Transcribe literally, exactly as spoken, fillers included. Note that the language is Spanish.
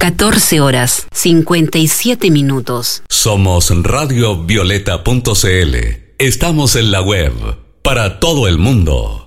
catorce horas, cincuenta y siete minutos. Somos radio violeta punto c l. Estamos en la web para todo el mundo.